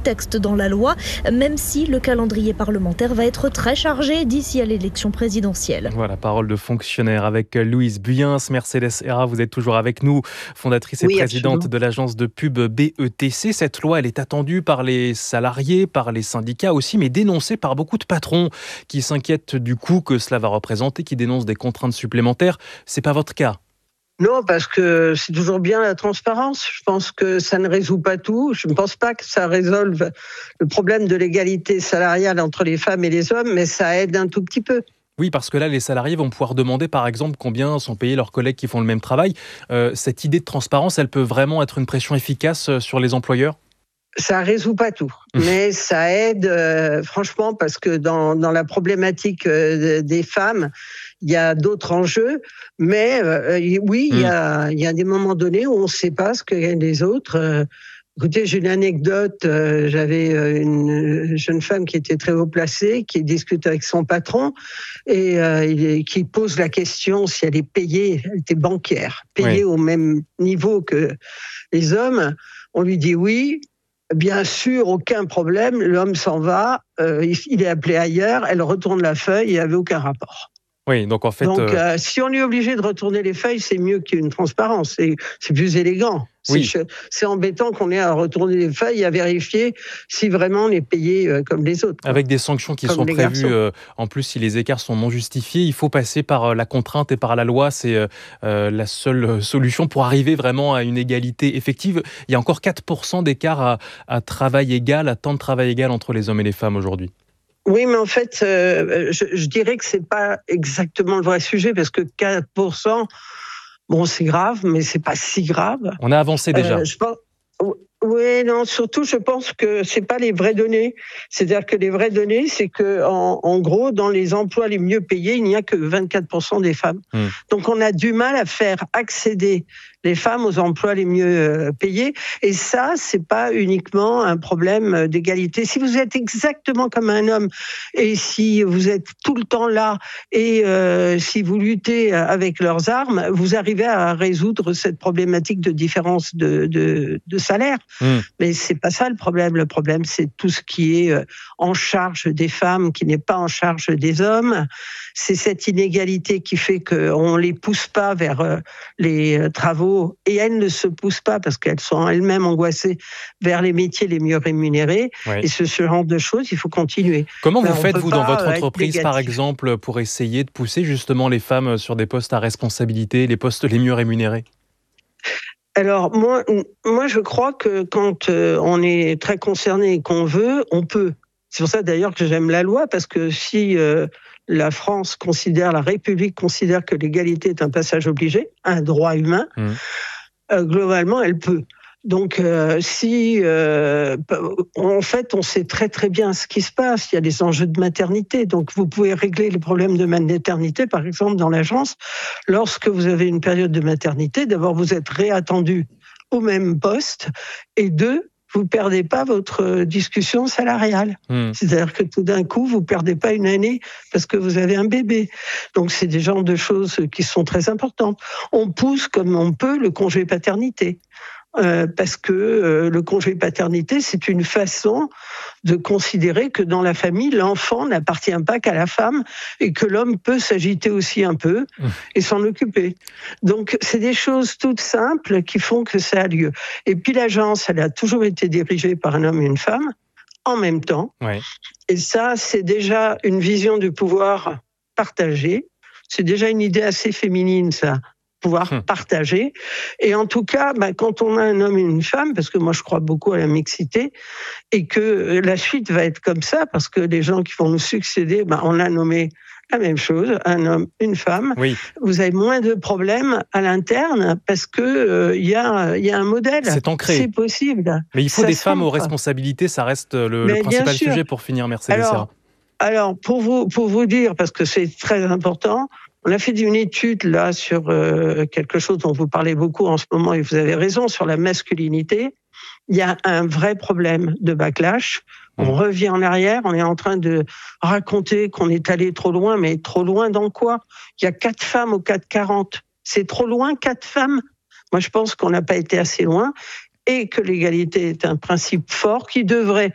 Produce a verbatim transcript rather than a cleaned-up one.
texte dans la loi, même si le calendrier parlementaire va être très chargé d'ici à l'élection présidentielle. Voilà, parole de fonctionnaire avec Louise Buyens. Mercedes Hera, vous êtes toujours avec nous, fondatrice et oui, présidente absolument. de l'agence de pub B E T C. Cette loi, elle est attendue par les salariés, par les syndicats aussi, mais dénoncée par beaucoup de patrons qui s'inquiètent du coût que cela va représenter, qui dénoncent des contraintes supplémentaires. C'est pas votre cas? Non, parce que c'est toujours bien la transparence. Je pense que ça ne résout pas tout. Je ne pense pas que ça résolve le problème de l'égalité salariale entre les femmes et les hommes, mais ça aide un tout petit peu. Oui, parce que là, les salariés vont pouvoir demander, par exemple, combien sont payés leurs collègues qui font le même travail. Euh, cette idée de transparence, elle peut vraiment être une pression efficace sur les employeurs ? Ça résout pas tout, mais ça aide euh, franchement parce que dans, dans la problématique euh, des femmes, il y a d'autres enjeux, mais euh, oui, il y a, il y a des moments donnés où on ne sait pas ce que les autres. Euh, écoutez, j'ai une anecdote. Euh, j'avais une jeune femme qui était très haut placée, qui discute avec son patron et euh, qui pose la question si elle est payée. Elle était banquière, payée oui. au même niveau que les hommes. On lui dit oui. Bien sûr, aucun problème, l'homme s'en va, euh, il est appelé ailleurs, elle retourne la feuille, il n'y avait aucun rapport. Oui, donc en fait... Donc, euh... Euh, si on est obligé de retourner les feuilles, c'est mieux qu'il y ait une transparence, c'est, c'est plus élégant. Oui. C'est, c'est embêtant qu'on ait à retourner les feuilles et à vérifier si vraiment on est payé euh, comme les autres. Quoi. Avec des sanctions qui comme sont prévues, euh, en plus si les écarts sont non justifiés, il faut passer par euh, la contrainte et par la loi, c'est euh, la seule solution pour arriver vraiment à une égalité effective. Il y a encore quatre pour cent d'écart à, à travail égal, à temps de travail égal entre les hommes et les femmes aujourd'hui. Oui, mais en fait, euh, je, je dirais que c'est pas exactement le vrai sujet parce que quatre pour cent, bon, c'est grave, mais c'est pas si grave. On a avancé déjà. Euh, je pense, oui, non, surtout, je pense que c'est pas les vraies données. C'est-à-dire que les vraies données, c'est que, en, en gros, dans les emplois les mieux payés, il n'y a que vingt-quatre pour cent des femmes. Mmh. Donc, on a du mal à faire accéder les femmes aux emplois les mieux payés. Et ça, c'est pas uniquement un problème d'égalité. Si vous êtes exactement comme un homme et si vous êtes tout le temps là et euh, si vous luttez avec leurs armes, vous arrivez à résoudre cette problématique de différence de, de, de salaire. Mmh. Mais c'est pas ça le problème. Le problème, c'est tout ce qui est en charge des femmes, qui n'est pas en charge des hommes. C'est cette inégalité qui fait qu'on les pousse pas vers les travaux et elles ne se poussent pas parce qu'elles sont elles-mêmes angoissées vers les métiers les mieux rémunérés. Oui. Et ce, ce genre de choses, il faut continuer. Comment vous ben, faites, vous, dans votre entreprise, par exemple, pour essayer de pousser justement les femmes sur des postes à responsabilité, les postes les mieux rémunérés ? Alors, moi, moi, je crois que quand on est très concerné et qu'on veut, on peut. C'est pour ça, d'ailleurs, que j'aime la loi, parce que si... Euh, la France considère, la République considère que l'égalité est un passage obligé, un droit humain, mmh. euh, globalement, elle peut. Donc, euh, si, euh, en fait, on sait très très bien ce qui se passe. Il y a des enjeux de maternité. Donc, vous pouvez régler les problèmes de maternité, par exemple, dans l'agence. Lorsque vous avez une période de maternité, d'abord, vous êtes réattendu au même poste. Et deux, vous ne perdez pas votre discussion salariale. Mmh. C'est-à-dire que tout d'un coup, vous ne perdez pas une année parce que vous avez un bébé. Donc, c'est des genres de choses qui sont très importantes. On pousse comme on peut le congé paternité. Euh, parce que euh, le congé paternité, c'est une façon de considérer que dans la famille, l'enfant n'appartient pas qu'à la femme et que l'homme peut s'agiter aussi un peu mmh. et s'en occuper. Donc, c'est des choses toutes simples qui font que ça a lieu. Et puis, l'agence, elle a toujours été dirigée par un homme et une femme en même temps. Ouais. Et ça, c'est déjà une vision du pouvoir partagée. C'est déjà une idée assez féminine, ça. Pouvoir hum. partager. Et en tout cas, bah, quand on a un homme et une femme, parce que moi je crois beaucoup à la mixité, et que la suite va être comme ça, parce que les gens qui vont nous succéder, bah, on a nommé la même chose, un homme, une femme, oui. Vous avez moins de problèmes à l'interne, parce qu'il euh, y, a, y a un modèle. C'est ancré. C'est possible. Mais il faut ça des s'ancre. femmes aux responsabilités, ça reste le, le principal sujet pour finir, Mercedes Hera. Alors, pour vous, pour vous dire, parce que c'est très important, on a fait une étude là sur euh, quelque chose dont vous parlez beaucoup en ce moment, et vous avez raison, sur la masculinité. Il y a un vrai problème de backlash. On mmh. revient en arrière, on est en train de raconter qu'on est allé trop loin, mais trop loin dans quoi ? Il y a quatre femmes au quatre quarante. C'est trop loin, quatre femmes ? Moi, je pense qu'on n'a pas été assez loin et que l'égalité est un principe fort qui devrait